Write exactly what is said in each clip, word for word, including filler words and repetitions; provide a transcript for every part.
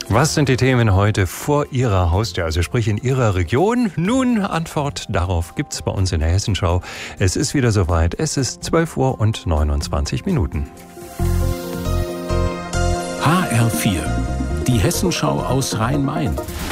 Was sind die Themen heute vor Ihrer Haustür, also sprich in Ihrer Region? Nun, Antwort darauf gibt's bei uns in der Hessenschau. Es ist wieder soweit. Es ist zwölf Uhr und neunundzwanzig Minuten. H R vier, die Hessenschau aus Rhein-Main.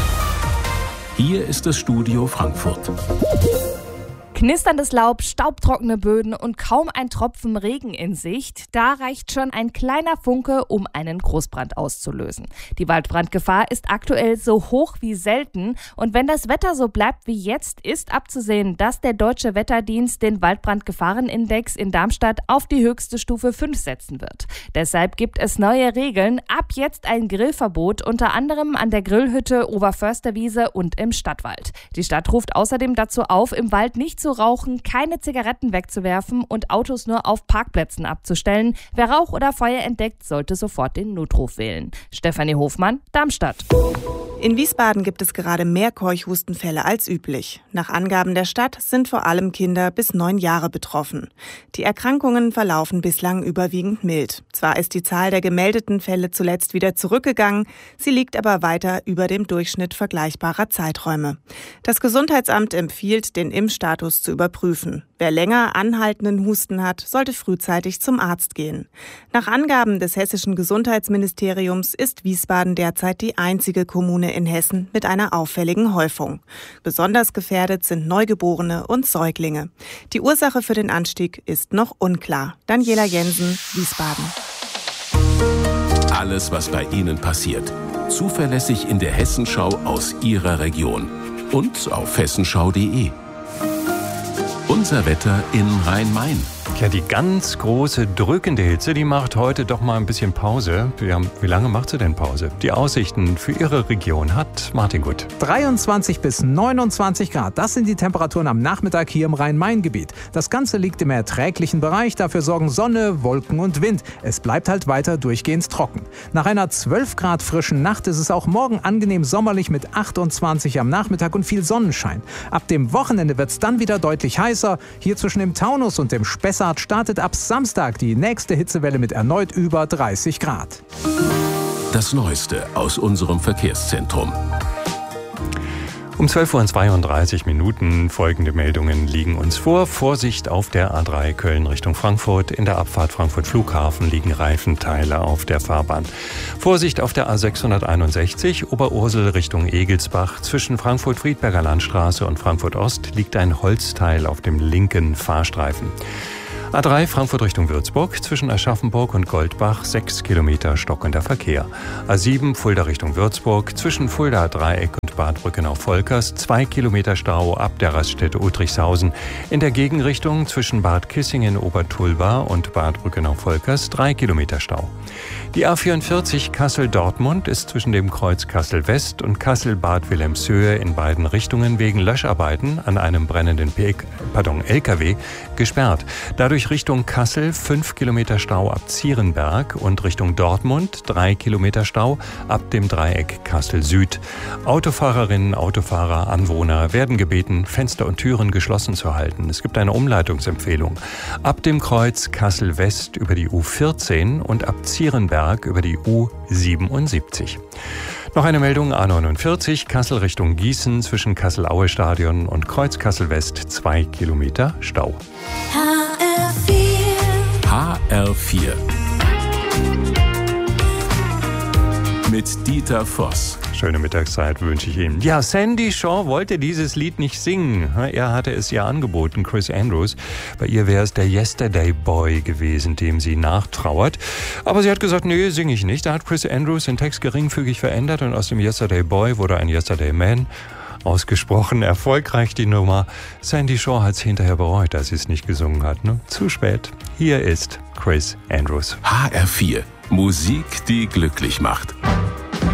Hier ist das Studio Frankfurt. Knisterndes Laub, staubtrockene Böden und kaum ein Tropfen Regen in Sicht. Da reicht schon ein kleiner Funke, um einen Großbrand auszulösen. Die Waldbrandgefahr ist aktuell so hoch wie selten. Und wenn das Wetter so bleibt wie jetzt, ist abzusehen, dass der Deutsche Wetterdienst den Waldbrandgefahrenindex in Darmstadt auf die höchste Stufe fünf setzen wird. Deshalb gibt es neue Regeln. Ab jetzt ein Grillverbot, unter anderem an der Grillhütte, Oberförsterwiese und im Stadtwald. Die Stadt ruft außerdem dazu auf, im Wald nicht zu rauchen, keine Zigaretten wegzuwerfen und Autos nur auf Parkplätzen abzustellen. Wer Rauch oder Feuer entdeckt, sollte sofort den Notruf wählen. Stefanie Hofmann, Darmstadt. In Wiesbaden gibt es gerade mehr Keuchhustenfälle als üblich. Nach Angaben der Stadt sind vor allem Kinder bis neun Jahre betroffen. Die Erkrankungen verlaufen bislang überwiegend mild. Zwar ist die Zahl der gemeldeten Fälle zuletzt wieder zurückgegangen, sie liegt aber weiter über dem Durchschnitt vergleichbarer Zeiträume. Das Gesundheitsamt empfiehlt, den Impfstatus zu überprüfen. Wer länger anhaltenden Husten hat, sollte frühzeitig zum Arzt gehen. Nach Angaben des hessischen Gesundheitsministeriums ist Wiesbaden derzeit die einzige Kommune in Hessen mit einer auffälligen Häufung. Besonders gefährdet sind Neugeborene und Säuglinge. Die Ursache für den Anstieg ist noch unklar. Daniela Jensen, Wiesbaden. Alles, was bei Ihnen passiert. Zuverlässig in der Hessenschau aus Ihrer Region. Und auf hessenschau punkt de. Unser Wetter in Rhein-Main. Ja, die ganz große, drückende Hitze, die macht heute doch mal ein bisschen Pause. Wir haben, wie lange macht sie denn Pause? Die Aussichten für Ihre Region hat Martin Gut. dreiundzwanzig bis neunundzwanzig Grad, das sind die Temperaturen am Nachmittag hier im Rhein-Main-Gebiet. Das Ganze liegt im erträglichen Bereich, dafür sorgen Sonne, Wolken und Wind. Es bleibt halt weiter durchgehend trocken. Nach einer zwölf Grad frischen Nacht ist es auch morgen angenehm sommerlich mit achtundzwanzig am Nachmittag und viel Sonnenschein. Ab dem Wochenende wird es dann wieder deutlich heißer. Hier zwischen dem Taunus und dem Spessart startet ab Samstag die nächste Hitzewelle mit erneut über dreißig Grad. Das Neueste aus unserem Verkehrszentrum. Um zwölf Uhr zweiunddreißig Minuten folgende Meldungen liegen uns vor. Vorsicht auf der A drei Köln Richtung Frankfurt. In der Abfahrt Frankfurt Flughafen liegen Reifenteile auf der Fahrbahn. Vorsicht auf der A sechshunderteinundsechzig Oberursel Richtung Egelsbach. Zwischen Frankfurt-Friedberger Landstraße und Frankfurt Ost liegt ein Holzteil auf dem linken Fahrstreifen. A drei Frankfurt Richtung Würzburg, zwischen Aschaffenburg und Goldbach sechs Kilometer stockender Verkehr. A sieben Fulda Richtung Würzburg, zwischen Fulda Dreieck und Bad Brückenau-Volkers zwei Kilometer Stau ab der Raststätte Ultrichshausen. In der Gegenrichtung zwischen Bad Kissingen-Obertulba und Bad Brückenau-Volkers drei Kilometer Stau. Die A vierundvierzig Kassel-Dortmund ist zwischen dem Kreuz Kassel-West und Kassel-Bad Wilhelmshöhe in beiden Richtungen wegen Löscharbeiten an einem brennenden P- pardon, L K W gesperrt. Dadurch Richtung Kassel fünf Kilometer Stau ab Zierenberg und Richtung Dortmund drei Kilometer Stau ab dem Dreieck Kassel-Süd. Autofahrerinnen, Autofahrer, Anwohner werden gebeten, Fenster und Türen geschlossen zu halten. Es gibt eine Umleitungsempfehlung. Ab dem Kreuz Kassel-West über die U vierzehn und ab Zierenberg über die U siebenundsiebzig. Noch eine Meldung, A neunundvierzig, Kassel Richtung Gießen, zwischen Kassel-Aue-Stadion und Kreuz Kassel-West zwei Kilometer Stau. H R vier. H R vier. Mit Dieter Voss. Schöne Mittagszeit wünsche ich Ihnen. Ja, Sandy Shaw wollte dieses Lied nicht singen. Er hatte es ihr angeboten, Chris Andrews. Bei ihr wäre es der Yesterday Boy gewesen, dem sie nachtrauert. Aber sie hat gesagt, nee, singe ich nicht. Da hat Chris Andrews den Text geringfügig verändert und aus dem Yesterday Boy wurde ein Yesterday Man. Ausgesprochen erfolgreich die Nummer. Sandy Shaw hat es hinterher bereut, dass sie es nicht gesungen hat. Ne? Zu spät. Hier ist Chris Andrews. H R vier. Musik, die glücklich macht.